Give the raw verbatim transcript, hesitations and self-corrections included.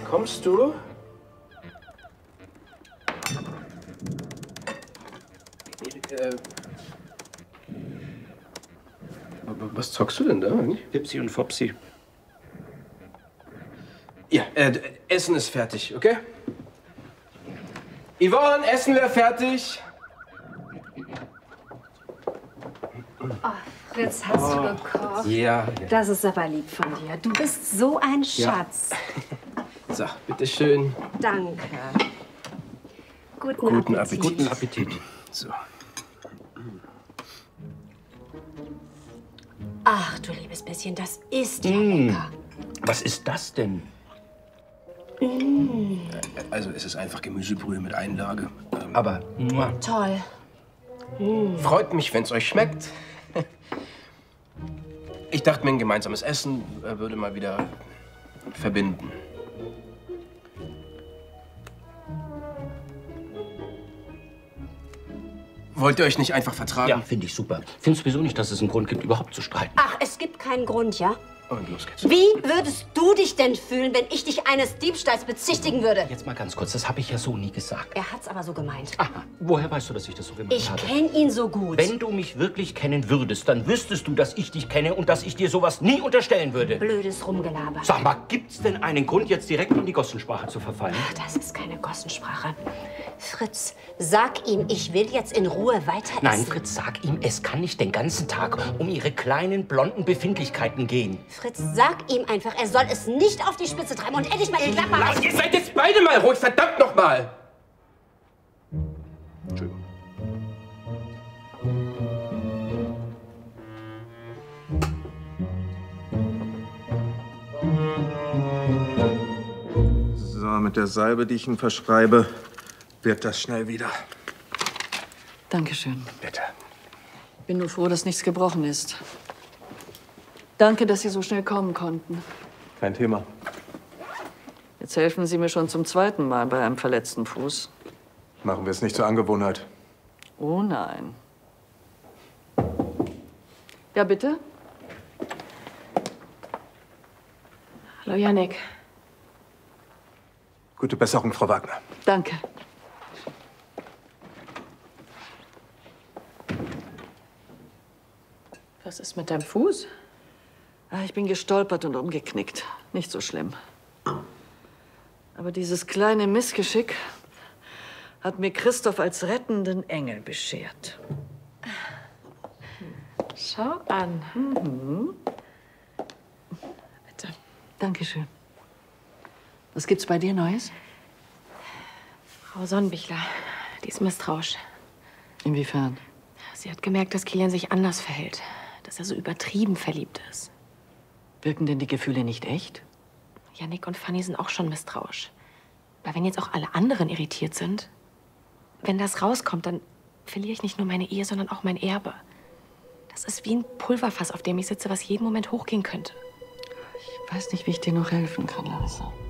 kommst du? Äh, was zockst du denn da eigentlich? Pipsi und Fopsi. Ja, äh, Essen ist fertig, okay? Yvonne, Essen wäre fertig. Oh, Fritz, hast oh. du gekocht? Ja, ja. Das ist aber lieb von dir. Du bist so ein Schatz. Ja. So, bitteschön. Danke. Guten, Guten Appetit. Appetit. Guten Appetit. So. Ach, du liebes bisschen, das ist ja mmh. lecker. Was ist das denn? Mmh. Also, es ist einfach Gemüsebrühe mit Einlage. Ähm, Aber, mua. Toll. Mmh. Freut mich, wenn es euch schmeckt. Ich dachte mir, ein gemeinsames Essen würde mal wieder verbinden. Wollt ihr euch nicht einfach vertragen? Ja, finde ich super. Findest sowieso nicht, dass es einen Grund gibt, überhaupt zu streiten. Ach, es gibt keinen Grund, ja? Und los geht's. Wie würdest du dich denn fühlen, wenn ich dich eines Diebstahls bezichtigen würde? Jetzt mal ganz kurz, das habe ich ja so nie gesagt. Er hat's aber so gemeint. Aha, woher weißt du, dass ich das so gemeint ich habe? Ich kenne ihn so gut. Wenn du mich wirklich kennen würdest, dann wüsstest du, dass ich dich kenne und dass ich dir sowas nie unterstellen würde. Blödes Rumgelaber. Sag mal, gibt's denn einen Grund, jetzt direkt in die Gossensprache zu verfallen? Ach, das ist keine Gossensprache. Fritz, sag ihm, ich will jetzt in Ruhe weiter essen. Nein, Fritz, sag ihm, es kann nicht den ganzen Tag um ihre kleinen, blonden Befindlichkeiten gehen. Fritz, sag ihm einfach, er soll es nicht auf die Spitze treiben und endlich mal die Klappe halten. Ihr seid jetzt beide mal ruhig, verdammt noch mal! Entschuldigung. So, mit der Salbe, die ich Ihnen verschreibe, wird das schnell wieder. Dankeschön. Bitte. Bin nur froh, dass nichts gebrochen ist. Danke, dass Sie so schnell kommen konnten. Kein Thema. Jetzt helfen Sie mir schon zum zweiten Mal bei einem verletzten Fuß. Machen wir es nicht zur Angewohnheit. Oh nein. Ja, bitte? Hallo, Jannik. Gute Besserung, Frau Wagner. Danke. Was ist mit deinem Fuß? Ah, ich bin gestolpert und umgeknickt. Nicht so schlimm. Aber dieses kleine Missgeschick hat mir Christoph als rettenden Engel beschert. Schau an. Mhm. Bitte. Dankeschön. Was gibt's bei dir Neues? Frau Sonnenbichler, die ist misstrauisch. Inwiefern? Sie hat gemerkt, dass Kilian sich anders verhält. Dass er so übertrieben verliebt ist. Wirken denn die Gefühle nicht echt? Jannik und Fanny sind auch schon misstrauisch. Weil wenn jetzt auch alle anderen irritiert sind, wenn das rauskommt, dann verliere ich nicht nur meine Ehe, sondern auch mein Erbe. Das ist wie ein Pulverfass, auf dem ich sitze, was jeden Moment hochgehen könnte. Ich weiß nicht, wie ich dir noch helfen kann, Larissa.